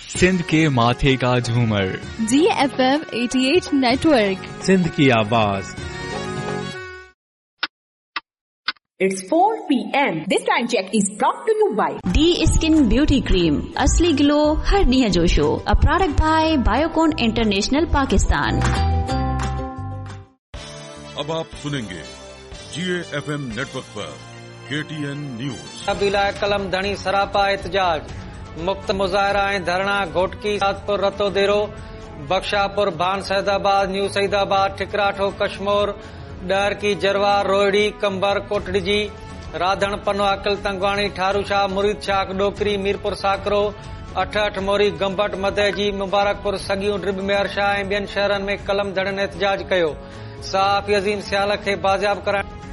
सिंध के माथे का झूमर, GFM 88 नेटवर्क, सिंध की आवाज। It's 4 p.m. This time check is brought to you by D Skin Beauty Cream, असली ग्लो हर ॾींहुं जो show, a product by Biocon International Pakistan। अब आप सुनेंगे GFM नेटवर्क पर KTN न्यूज। कबीला कलम धणी सरापा एहतजाज, मुक्त मुजाहरा ऐं धरणा घोटकी सादपुर रतो देरो, बख्शापुर भान सैदाबाद न्यू सईदाबाद ठिकराठो कश्मोर डर की जरवा रोहिड़ी कंबर कोटड़जी राधण पनो अकल तंगवाणी ठारूशाह मुरीद शाह डोकरी मीरपुर साकरो 88 मोरी गंबट मदहजी मुबारकपुर सगियूं ड्रिब मेयर शाह ऐं ॿियनि शहरनि में कलम धड़नि एहतजाज कयो। सहाफ़ी अज़ीम सियाल खे बाज़ियाब कराइण